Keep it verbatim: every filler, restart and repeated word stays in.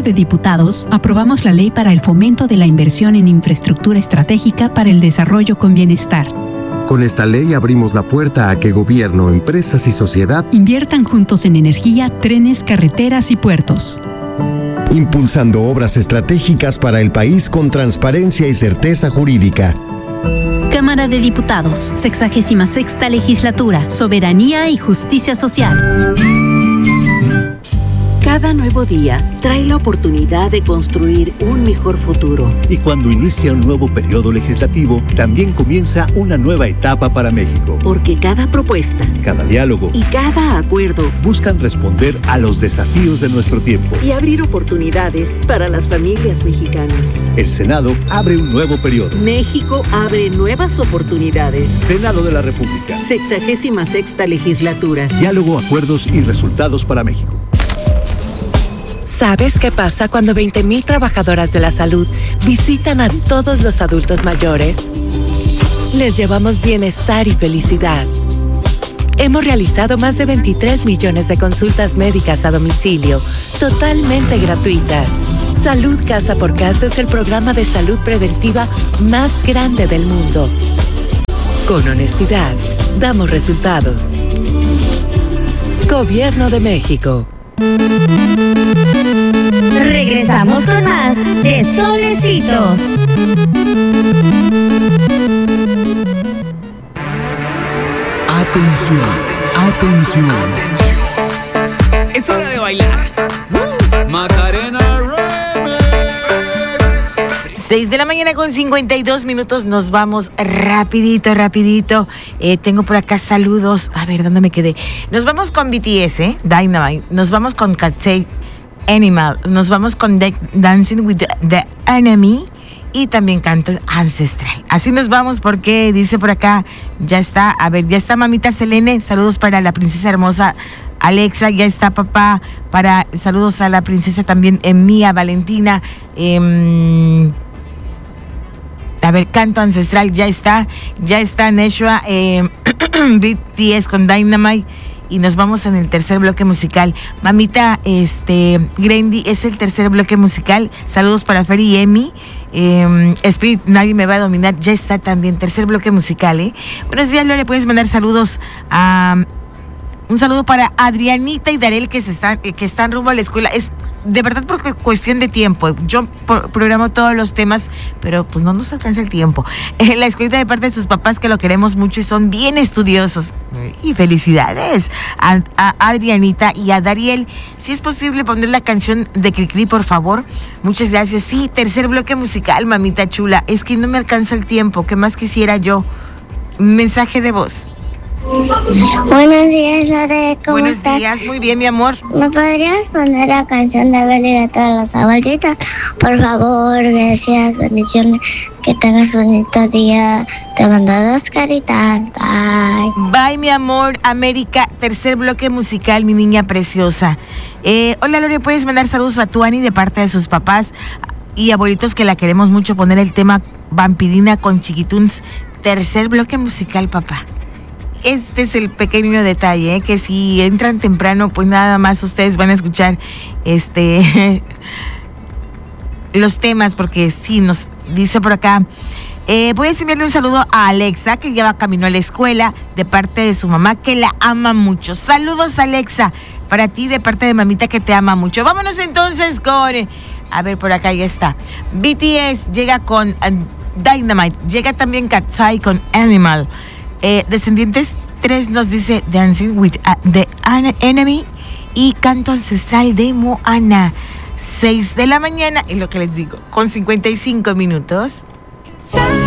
de Diputados, aprobamos la Ley para el Fomento de la Inversión en Infraestructura Estratégica para el Desarrollo con Bienestar. Con esta ley abrimos la puerta a que gobierno, empresas y sociedad inviertan juntos en energía, trenes, carreteras y puertos, impulsando obras estratégicas para el país con transparencia y certeza jurídica. Cámara de Diputados, sexagésima sexta Legislatura, Soberanía y Justicia Social. Cada nuevo día trae la oportunidad de construir un mejor futuro. Y cuando inicia un nuevo periodo legislativo, también comienza una nueva etapa para México. Porque cada propuesta, cada diálogo y cada acuerdo buscan responder a los desafíos de nuestro tiempo y abrir oportunidades para las familias mexicanas. El Senado abre un nuevo periodo. México abre nuevas oportunidades. Senado de la República. Sexagésima sexta Legislatura. Diálogo, acuerdos y resultados para México. ¿Sabes qué pasa cuando veinte mil trabajadoras de la salud visitan a todos los adultos mayores? Les llevamos bienestar y felicidad. Hemos realizado más de veintitrés millones de consultas médicas a domicilio, totalmente gratuitas. Salud Casa por Casa es el programa de salud preventiva más grande del mundo. Con honestidad, damos resultados. Gobierno de México. Regresamos con más de Solecitos. Atención, atención. Es hora de bailar. Macarena Remix. seis de la mañana con cincuenta y dos minutos. Nos vamos rapidito, rapidito. Eh, tengo por acá saludos. A ver, ¿dónde me quedé? Nos vamos con B T S, ¿eh? Dynamite. Nos vamos con Katsey Animal. Nos vamos con The Dancing with the, the Enemy. Y también canto Ancestral. Así nos vamos porque dice por acá, ya está, a ver, ya está mamita Selene, saludos para la princesa hermosa Alexa, ya está papá, para saludos a la princesa también Mía Valentina, eh, a ver, canto Ancestral, ya está, ya está Neshua, eh, B T S con Dynamite. Y nos vamos en el tercer bloque musical. Mamita, este, Grandy, es el tercer bloque musical. Saludos para Fer y Emi. Eh, Spirit, nadie me va a dominar. Ya está también, tercer bloque musical, ¿eh? Buenos días, Lore. Puedes mandar saludos a... Un saludo para Adrianita y Darel que se están, que están rumbo a la escuela. Es de verdad por cuestión de tiempo. Yo por, programo todos los temas, pero pues no nos alcanza el tiempo. Eh, la escuelita de parte de sus papás que lo queremos mucho y son bien estudiosos. Y felicidades a, a Adrianita y a Dariel. Si es posible poner la canción de Cricri, por favor. Muchas gracias. Sí, tercer bloque musical, mamita chula. Es que no me alcanza el tiempo. ¿Qué más quisiera yo? Mensaje de voz. Buenos días, Lore, ¿cómo Buenos estás? días, muy bien, mi amor. ¿Me podrías poner la canción de Beli de todas las abuelitas? Por favor, gracias, bendiciones, que tengas bonito día. Te mando dos caritas, bye. Bye, mi amor. América, tercer bloque musical, mi niña preciosa. Eh, hola, Lore, ¿puedes mandar saludos a Tuani de parte de sus papás y abuelitos que la queremos mucho? Poner el tema Vampirina con Chiquituns, tercer bloque musical, papá. Este es el pequeño detalle, ¿eh? Que si entran temprano, pues nada más ustedes van a escuchar este los temas, porque sí, nos dice por acá. Eh, voy a enviarle un saludo a Alexa, que ya va camino a la escuela, de parte de su mamá, que la ama mucho. Saludos, Alexa, para ti, de parte de mamita, que te ama mucho. Vámonos entonces con... A ver, por acá ya está. B T S llega con uh, Dynamite, llega también Katsey con Animal. Eh, Descendientes tres nos dice Dancing with uh, the Enemy y Canto Ancestral de Moana. seis de la mañana, es lo que les digo, con cincuenta y cinco minutos.